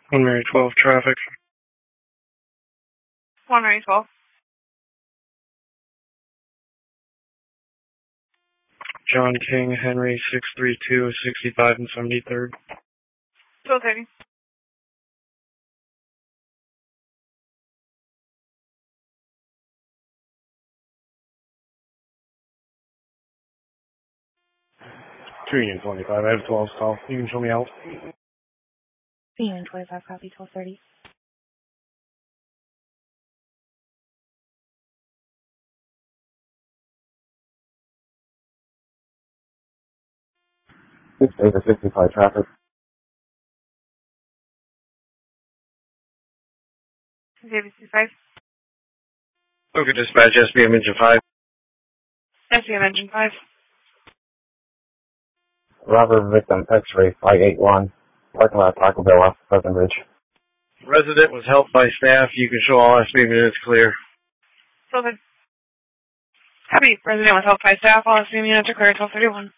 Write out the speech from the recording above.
1 Mary 12 traffic. 1 Mary 12. John King, Henry 632, 65 and 73rd. 1230. Union 25, I have 12 call. You can show me out. Union 25, copy 1230. Over 65 traffic. JVC 5. Okay, dispatch, SBM engine 5. SBM engine 5. Robber victim X-ray 581. Parking lot Taco Bell off Pleasant Ridge. Resident was helped by staff. You can show all SBM units clear. Copy. Resident was helped by staff. All SBM units are clear. 1231.